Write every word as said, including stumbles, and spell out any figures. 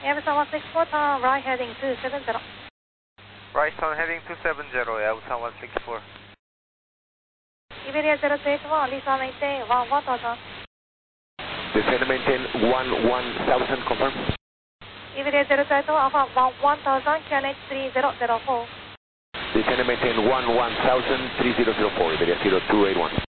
Amazon one six four, turn right heading two seven zero. Right on heading two seven zero, Amazon one six four. Iberia zero two eight one, Lisa maintain one one thousand. Descend maintain one one thousand, confirm. Iberia zero two eight one, Alpha one one thousand, Q N H three zero zero four. Descend maintain one one thousand, three zero zero four, Iberia zero two eight one.